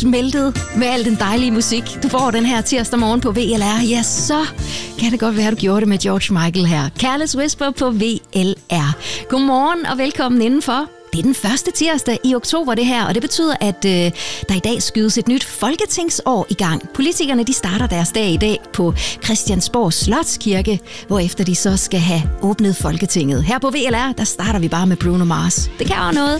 smeltet med al den dejlige musik, du får den her tirsdag morgen på VLR, ja, så kan det godt være, at du gjorde det med George Michael her. Careless Whisper på VLR. Godmorgen og velkommen indenfor. Det er den første tirsdag i oktober det her, og det betyder, at der i dag skydes et nyt folketingsår i gang. Politikerne de starter deres dag i dag på Christiansborg Slotskirke, hvorefter de så skal have åbnet Folketinget. Her på VLR, der starter vi bare med Bruno Mars. Det kan også noget.